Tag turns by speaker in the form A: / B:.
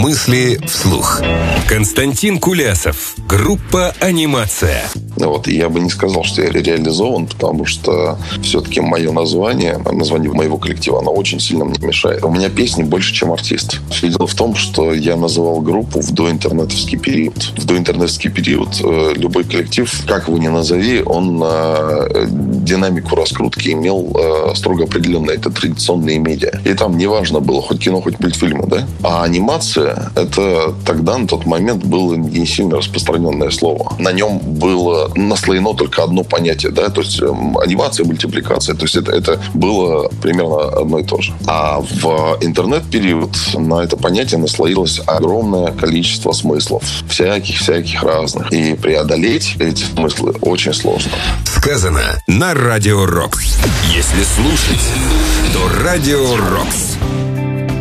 A: Мысли вслух. Константин Кулясов. Группа «Анимация».
B: Вот, и я бы не сказал, что я реализован, потому что все-таки мое название моего коллектива, оно очень сильно мне мешает. У меня песни больше, чем артист. Все дело в том, что я называл группу в доинтернетовский период. В доинтернетовский период любой коллектив, как его ни назови, он динамику раскрутки имел строго определенные. Это традиционные медиа. И там неважно было, хоть кино, хоть мультфильмы, да? А анимация, это тогда, на тот момент, было не сильно распространенное слово. На нем было наслоено только одно понятие, да, то есть анимация, мультипликация, то есть это было примерно одно и то же. А в интернет-период на это понятие наслоилось огромное количество смыслов, всяких разных. И преодолеть эти смыслы очень сложно.
A: Сказано на Радио Рокс. Если слушать, то Радио Рокс.